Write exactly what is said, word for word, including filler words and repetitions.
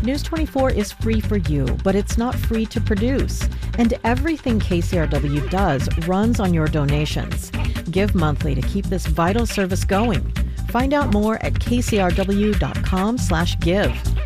News twenty-four is free for you, but it's not free to produce. And everything K C R W does runs on your donations. Give monthly to keep this vital service going. Find out more at k c r w dot com slash give.